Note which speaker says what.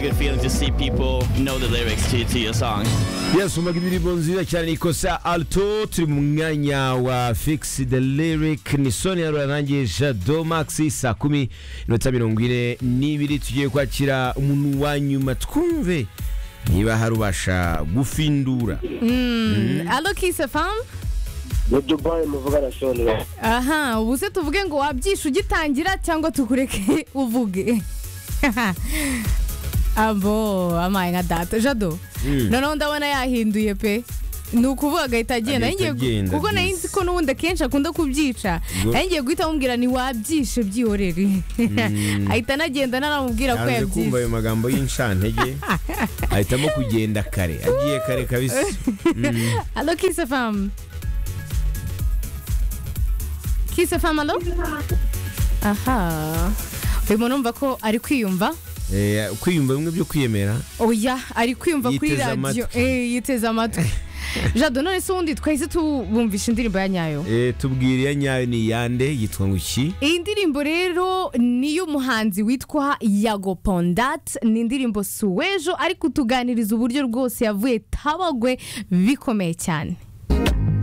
Speaker 1: good feeling to see people know the lyrics to your song.
Speaker 2: Yes, umagirira nziza cyane ikosa alto turi mu mwanya wa Fix the Lyric ni Sonia Rurangiye Jado Max saa 10:42 tugiye kwakira umuntu wa nyuma twumve niba harubasha gufindura.
Speaker 3: Allo Kiss FM.
Speaker 4: Mu Dubai muvugana Sonia.
Speaker 3: Aha, ubuse tuvuge ngo wabyisha ugitangira cyangwa tukureke uvuge. Abo amaye nka data Jado. Noneho ndabona yahinduye pe. Nukuvuga agahita agenda kuko nayinzi ko nubundi kenshi akunda kubyica ngiye guhita mubwira ni wabyishe byihorere ahita nagenda naramubwira ko yabyishe
Speaker 2: kumva ayo magambo y'inshantege ahitamo kugenda kare agiye kare kabisa.
Speaker 3: Allo Kiss FM. Kiss FM allo. Aha umuntu numva ko ari kwiyumva
Speaker 2: kwiyumva bimwe byo kwiyemera.
Speaker 3: Oya ari kwiyumva kuri radio yiteza amatwi. Jado none se undi twahise tubumvisha indirimbo ya nyayo.
Speaker 2: Tubwire ya nyayo ni yande yitwa nguki.
Speaker 3: Iyi ndirimbo rero ni y'umuhanzi witwa Yago Pondat, ni indirimbo Suwejo ari kutuganiriza uburyo rwose yavuye Tabagwe bikomeye cyane.